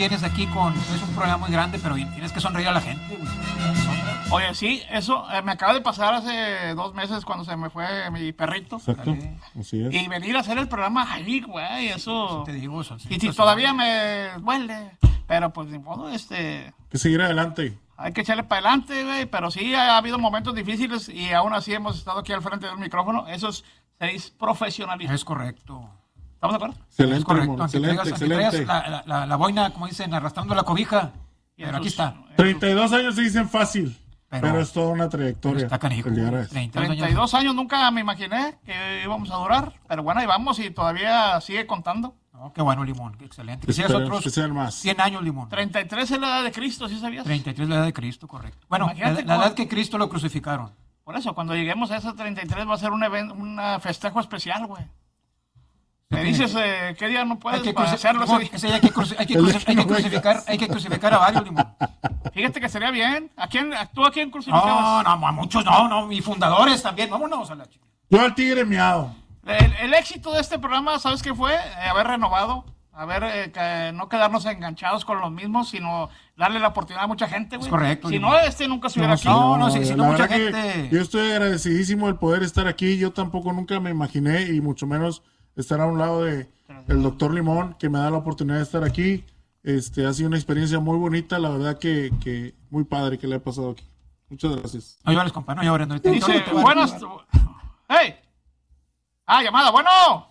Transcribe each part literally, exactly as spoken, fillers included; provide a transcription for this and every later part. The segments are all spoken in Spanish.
vienes aquí con... Es un programa muy grande, pero tienes que sonreír a la gente, güey. Oye, sí, eso eh, me acaba de pasar hace dos meses cuando se me fue mi perrito. Exacto, así es. Y venir a hacer el programa ahí, güey, eso... Eso te digo, son y si todavía me duele, pero pues de modo, este... Que seguir adelante. Hay que echarle para adelante, güey, pero sí ha habido momentos difíciles y aún así hemos estado aquí al frente del micrófono. Eso es, es profesionalismo. Es correcto. ¿Estamos de acuerdo? Excelente, Es correcto. Limón, Aunque excelente, traigas, aunque excelente. traigas la, la, la, la boina, como dicen, arrastrando la cobija. Pero aquí está. treinta y dos años se dicen fácil, Pero- pero, es toda una trayectoria. Está canijo. el llegar a eso. treinta y dos treinta y dos años nunca me imaginé que íbamos a durar, pero bueno, ahí vamos y todavía sigue contando. No, qué bueno, Limón, qué excelente. Que sigas Esperemos otros que sean más. cien años, Limón. treinta y tres es la edad de Cristo, ¿sí sabías? treinta y tres la edad de Cristo, correcto. Bueno, la, Imagínate la edad cómo- que Cristo lo crucificaron. Por eso, cuando lleguemos a esos treinta y tres va a ser un evento, un festejo especial, güey. Me dices, eh, ¿qué día no puedes Hay que, para cruci- hacerlo? Limón, ese día? ese día hay que, cruci- hay que, El cruci- hay que no venga. crucificar, hay que crucificar a varios, Limón. Fíjate que sería bien. ¿A quién, ¿Tú a quién crucificabas? No, no, a muchos no, no, y fundadores también. Vámonos a la chica. Yo al tigre miado. El, el éxito de este programa, ¿sabes qué fue? Eh, haber renovado, haber eh, que no quedarnos enganchados con los mismos, sino darle la oportunidad a mucha gente, güey. Es correcto, Si Limón. no, este nunca se hubiera No, aquí. no, no, sí, sí, no, la mucha verdad que gente- Yo estoy agradecidísimo de poder estar aquí. Yo tampoco nunca me imaginé, y mucho menos estar a un lado de el doctor Limón, que me da la oportunidad de estar aquí. Este, ha sido una experiencia muy bonita, la verdad que, que muy padre que le ha pasado aquí. Muchas gracias. No llores, compa, no llores. No, te- Dice, te- te- buenas... ¡Hey! ¡Ah, llamada! ¡Bueno!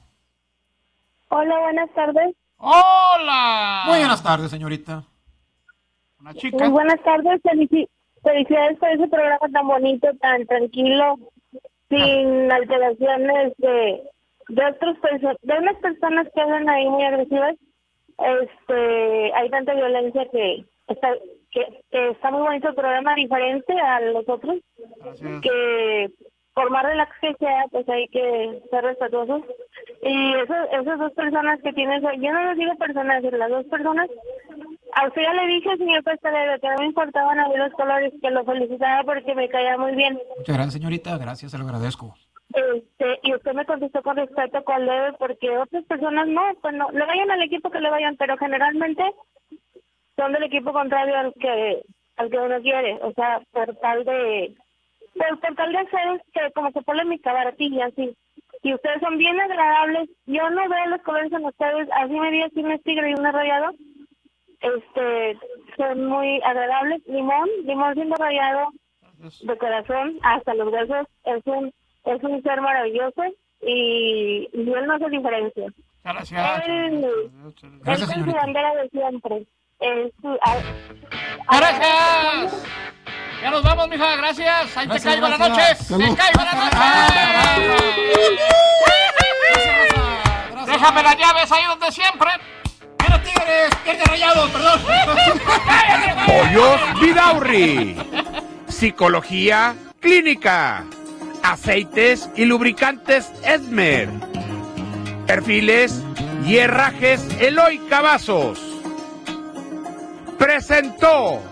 Hola, buenas tardes. ¡Hola! Muy buenas tardes, señorita. Una chica. Muy buenas tardes. Felici- Felicidades por ese programa tan bonito, tan tranquilo, sin alteraciones de, de otros perso- de unas personas que hablan ahí muy agresivas. Este, hay tanta violencia que está que, que está muy bonito el programa, diferente a los otros, que por más relax que sea, pues hay que ser respetuosos. Y eso, esas dos personas que tienes, yo no les digo personas, las dos personas, a usted ya le dije, señor Pastelero, que no me importaban a mí los colores, que lo felicitaba porque me caía muy bien. Muchas gracias, señorita. Gracias, se lo agradezco. Este, y usted me contestó con respeto cuál debe, porque otras personas no, pues no, le vayan al equipo que le vayan, pero generalmente son del equipo contrario al que al que uno quiere, o sea, por tal de por, por tal de hacer que como que polémica, baratilla, así. Y ustedes son bien agradables, yo no veo los colores en ustedes, así me dio así un tigre y un rayado, este, son muy agradables. Limón, limón siendo rayado de corazón hasta los huesos, es un es un ser maravilloso y, y él no hace diferencia. Gracias. Él, Gracias, él con su señorita. bandera de siempre. Es su, a- ¡Gracias! Ya nos vamos, mija, gracias. Ahí Gracias, te caigo la noche. gracias. Te Salud. caigo la noche. Gracias. Déjame las llaves ahí donde siempre. ¡Mira, Tigres! ¡Pierde Rayados, perdón! Pollos Vidaurri. Psicología clínica. Aceites y lubricantes Esmer. Perfiles y herrajes Eloy Cavazos. Presentó.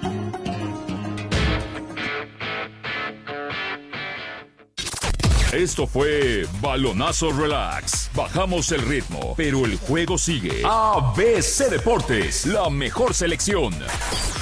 Esto fue Balonazo Relax. Bajamos el ritmo, pero el juego sigue. A B C Deportes, la mejor selección.